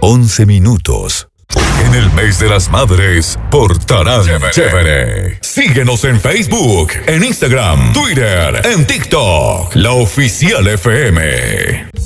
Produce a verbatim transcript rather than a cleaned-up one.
once minutos. En el mes de las madres, portarán chévere. chévere. Síguenos en Facebook, en Instagram, Twitter, en TikTok, La Oficial F M.